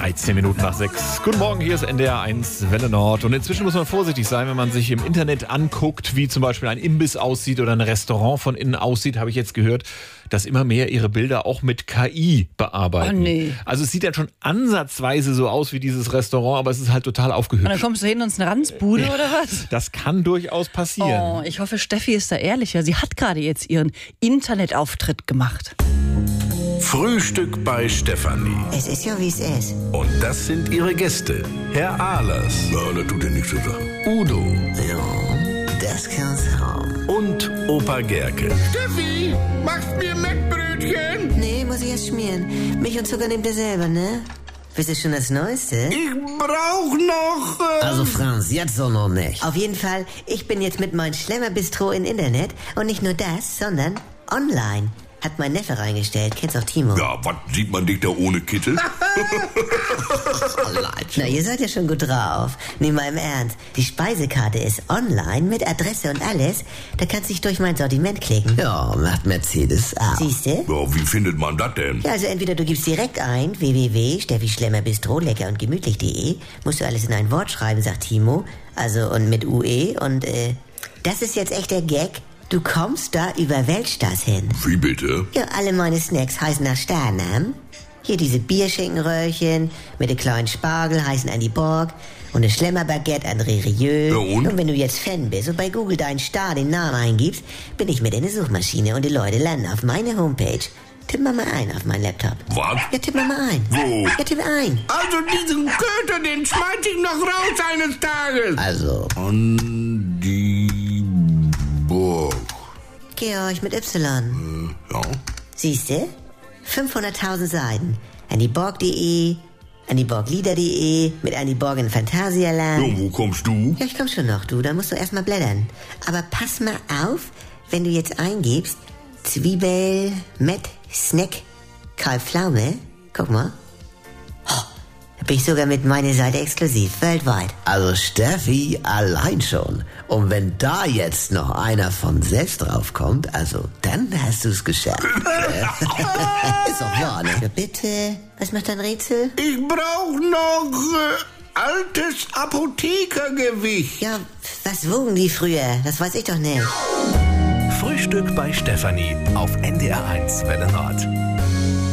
13 Minuten nach 6. Guten Morgen, hier ist NDR 1 Welle Nord. Und inzwischen muss man vorsichtig sein, wenn man sich im Internet anguckt, wie zum Beispiel ein Imbiss aussieht oder ein Restaurant von innen aussieht, habe ich jetzt gehört, dass immer mehr ihre Bilder auch mit KI bearbeiten. Oh nee. Also es sieht dann schon ansatzweise so aus wie dieses Restaurant, aber es ist halt total aufgehübscht. Und dann kommst du hin und es ist eine Ranzbude oder was? Das kann durchaus passieren. Oh, ich hoffe, Steffi ist da ehrlicher. Sie hat gerade jetzt ihren Internetauftritt gemacht. Frühstück bei Stefanie. Es ist ja, wie es ist. Und das sind ihre Gäste. Herr Ahlers. Ja, das tut ja nichts zu sagen. Udo. Ja, das kann's haben. Und Opa Gerke. Steffi, machst mir Mettbrötchen? Nee, muss ich erst schmieren. Milch und Zucker nehmt ihr selber, ne? Wisst ihr schon das Neueste? Ich brauch noch... Also Franz, jetzt so noch nicht. Auf jeden Fall, ich bin jetzt mit meinem Schlemmerbistro im Internet. Und nicht nur das, sondern online. Hat mein Neffe reingestellt. Kennst auch Timo. Ja, was sieht man dich da ohne Kittel? Na, ihr seid ja schon gut drauf. Nee, mal im Ernst. Die Speisekarte ist online mit Adresse und alles. Da kannst du dich durch mein Sortiment klicken. Ja, macht Mercedes auch. Siehste? Ja, wie findet man das denn? Ja, also entweder du gibst direkt ein www.steffischlemmerbistro lecker und gemütlich.de. Musst du alles in ein Wort schreiben, sagt Timo. Also und mit UE und das ist jetzt echt der Gag. Du kommst da über Weltstars hin. Wie bitte? Ja, alle meine Snacks heißen nach Sternnamen. Hier diese Bierschinkenröhrchen mit dem kleinen Spargel heißen Andy Borg und das Schlemmerbaguette André Rieu. Ja, und? Wenn du jetzt Fan bist und bei Google deinen Star den Namen eingibst, bin ich mit in der Suchmaschine und die Leute landen auf meine Homepage. Tipp mal ein auf meinen Laptop. Was? Ja, tipp mal ein. Wo? Ja, tipp ein. Also diesen Köter, den schmeiß ich noch raus eines Tages. Also, Andi Borg. Georg mit Y. Ja. Siehste? 500.000 Seiten. andyborg.de, andyborglieder.de, mit Andy Borg in Phantasialand. Ja, wo kommst du? Ja, ich komm schon noch, du. Da musst du erstmal blättern. Aber pass mal auf, wenn du jetzt eingibst, Zwiebel, Met, Snack, Karl Pflaume. Guck mal. Oh, da bin ich sogar mit meiner Seite exklusiv, weltweit. also Steffi allein schon. Und wenn da jetzt noch einer von selbst draufkommt, also dann hast du's geschafft. Ist doch wahr, ne? Ja, bitte. Was macht dein Rätsel? Ich brauch noch altes Apothekergewicht. Ja, was wogen die früher? Das weiß ich doch nicht. Frühstück bei Stefanie auf NDR 1 Welle Nord.